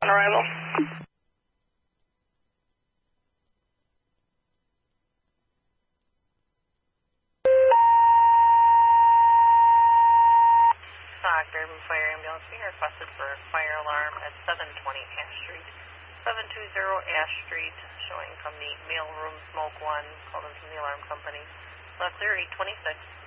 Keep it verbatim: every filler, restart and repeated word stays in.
On arrival. Stock Urban Fire Ambulance being requested for a fire alarm at seven twenty Ash Street. seven two zero Ash Street, showing from the mailroom smoke one, called in from the alarm company. Uh, clear eight twenty-six.